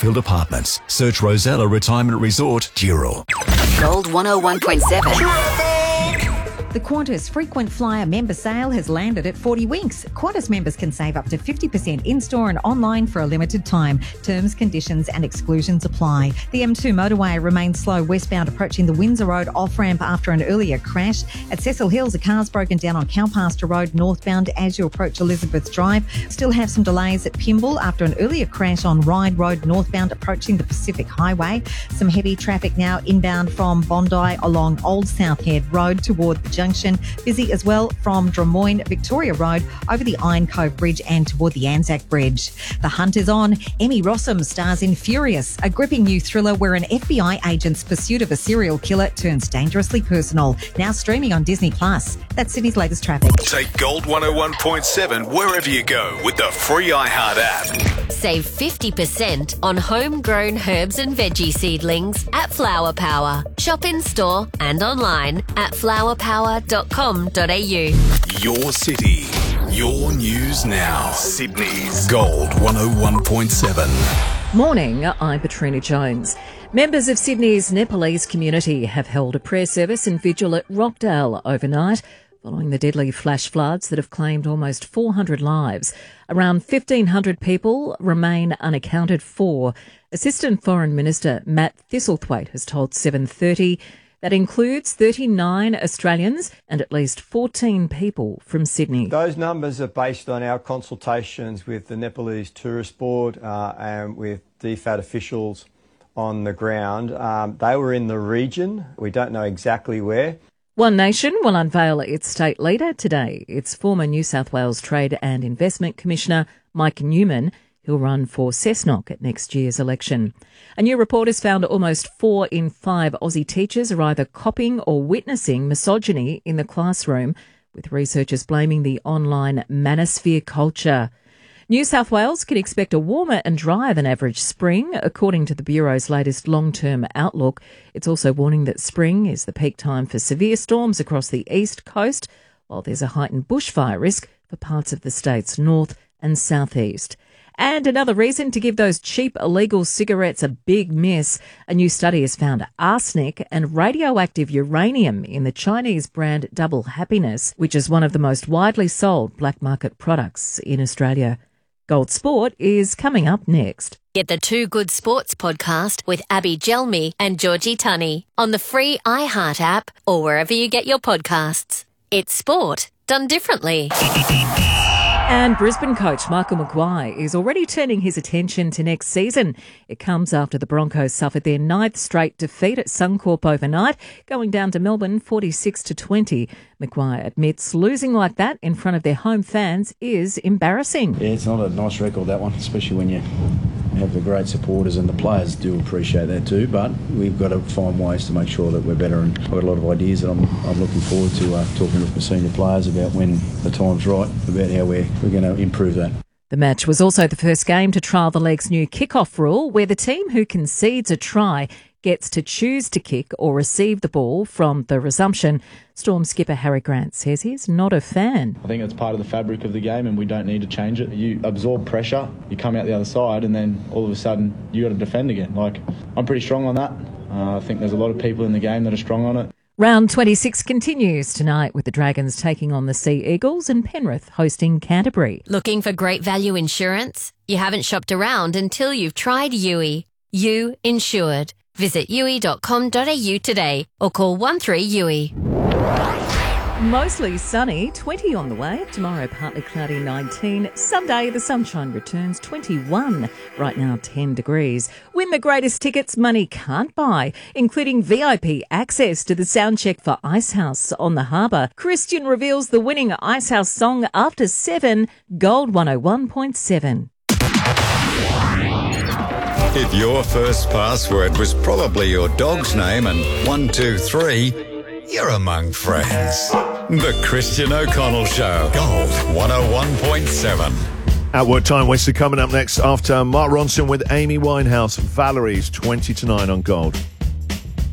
Westfield Apartments. Search Rosella Retirement Resort, Dural. Gold 101.7. The Qantas frequent flyer member sale has landed at 40 Winks. Qantas members can save up to 50% in-store and online for a limited time. Terms, conditions and exclusions apply. The M2 motorway remains slow westbound approaching the Windsor Road off-ramp after an earlier crash. At Cecil Hills, a car's broken down on Cowpasture Road northbound as you approach Elizabeth Drive. Still have some delays at Pymble after an earlier crash on Ryde Road northbound approaching the Pacific Highway. Some heavy traffic now inbound from Bondi along Old South Head Road toward the junction. Busy as well from Drummoyne Victoria Road over the Iron Cove Bridge and toward the Anzac Bridge. The hunt is on. Emmy Rossum stars in Furious, a gripping new thriller where an FBI agent's pursuit of a serial killer turns dangerously personal. Now streaming on Disney+. That's Sydney's latest traffic. Take Gold 101.7 wherever you go with the free iHeart app. Save 50% on homegrown herbs and veggie seedlings at Flower Power. Shop in store and online at flowerpower.com.au. Your city, your news now. Sydney's Gold 101.7. Morning, I'm Patrina Jones. Members of Sydney's Nepalese community have held a prayer service and vigil at Rockdale overnight, following the deadly flash floods that have claimed almost 400 lives. Around 1,500 people remain unaccounted for. Assistant Foreign Minister Matt Thistlethwaite has told 7:30. That includes 39 Australians and at least 14 people from Sydney. Those numbers are based on our consultations with the Nepalese Tourist Board and with DFAT officials on the ground. They were in the region. We don't know exactly where. One Nation will unveil its state leader today. It's former New South Wales Trade and Investment Commissioner Mike Newman, who'll run for Cessnock at next year's election. A new report has found almost 4 in 5 Aussie teachers are either copying or witnessing misogyny in the classroom, with researchers blaming the online manosphere culture. New South Wales can expect a warmer and drier than average spring, according to the Bureau's latest long-term outlook. It's also warning that spring is the peak time for severe storms across the east coast, while there's a heightened bushfire risk for parts of the state's north and southeast. And another reason to give those cheap illegal cigarettes a big miss. A new study has found arsenic and radioactive uranium in the Chinese brand Double Happiness, which is one of the most widely sold black market products in Australia. Gold Sport is coming up next. Get the Two Good Sports podcast with Abby Gelmi and Georgie Tunney on the free iHeart app or wherever you get your podcasts. It's sport done differently. And Brisbane coach Michael Maguire is already turning his attention to next season. It comes after the Broncos suffered their 9th straight defeat at Suncorp overnight, going down to Melbourne 46-20. Maguire admits losing like that in front of their home fans is embarrassing. Yeah, it's not a nice record, that one, especially when you have the great supporters, and the players do appreciate that too, but we've got to find ways to make sure that we're better, and I've got a lot of ideas that I'm looking forward to talking with the senior players about when the time's right, about how we're going to improve that. The match was also the first game to trial the league's new kick-off rule, where the team who concedes a try gets to choose to kick or receive the ball from the resumption. Storm skipper Harry Grant says he's not a fan. I think it's part of the fabric of the game and we don't need to change it. You absorb pressure, you come out the other side, and then all of a sudden you got to defend again. I'm pretty strong on that. I think there's a lot of people in the game that are strong on it. Round 26 continues tonight with the Dragons taking on the Sea Eagles and Penrith hosting Canterbury. Looking for great value insurance? You haven't shopped around until you've tried Yui. You Insured. Visit yui.com.au today or call 13-YUI. Mostly sunny, 20 on the way. Tomorrow, partly cloudy, 19. Sunday, the sunshine returns, 21. Right now, 10 degrees. Win the greatest tickets money can't buy, including VIP access to the soundcheck for Icehouse on the harbour. Christian reveals the winning Icehouse song after 7, Gold 101.7. If your first password was probably your dog's name and 123, you're among friends. The Christian O'Connell Show. Gold 101.7. At Work Time West are coming up next after Mark Ronson with Amy Winehouse. Valerie's 20 to 9 on Gold.